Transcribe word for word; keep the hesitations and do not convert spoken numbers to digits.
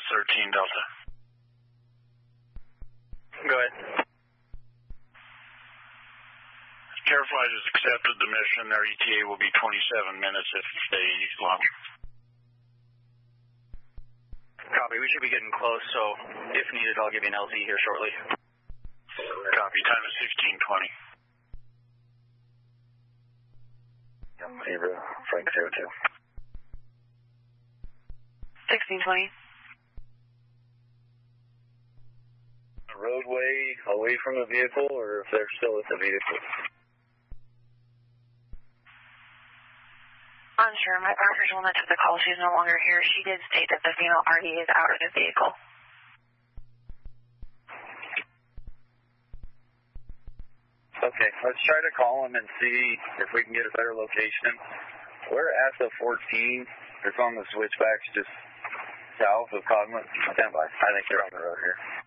thirteen Delta. Go ahead. Careflight has accepted the mission. Their E T A will be twenty-seven minutes if they launch. Copy. We should be getting close, so if needed, I'll give you an L Z here shortly. Copy. Time is sixteen twenty. Zebra, Frank zero two. sixteen twenty. Roadway away from the vehicle, or if they're still at the vehicle? Unsure. My partner's the one that took the call. She's no longer here. She did state that the female already is out of the vehicle. Okay, let's try to call them and see if we can get a better location. We're at the fourteen. It's on the switchbacks just south of Codman. Stand by. I think they're on the road here.